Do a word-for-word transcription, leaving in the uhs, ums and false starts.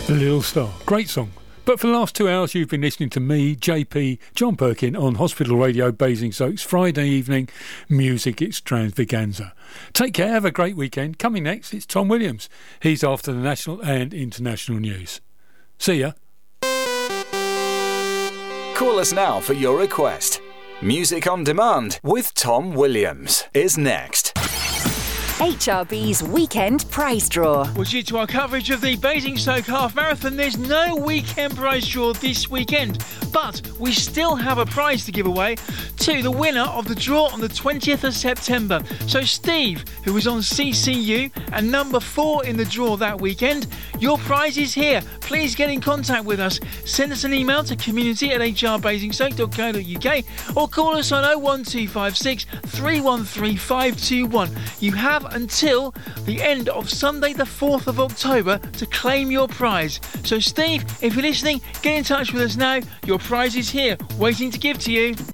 Little Star, great song. But for the last two hours you've been listening to me, J P, John Perkin on Hospital Radio Basingstoke's Friday evening music extravaganza. Take care, have a great weekend. Coming next, it's Tom Williams. He's after the national and international news. See ya. Call us now for your request. Music on Demand with Tom Williams is next. H R B's Weekend Prize Draw. Well, due to our coverage of the Basingstoke Half Marathon, there's no weekend prize draw this weekend. But we still have a prize to give away to the winner of the draw on the twentieth of September. So Steve, who was on C C U and number four in the draw that weekend, your prize is here. Please get in contact with us. Send us an email to community at h r basingstoke dot co dot u k or call us on oh one two five six, three one three, five two one. You have until the end of Sunday the fourth of October to claim your prize. So Steve, if you're listening, get in touch with us now. Your prize is here, waiting to give to you.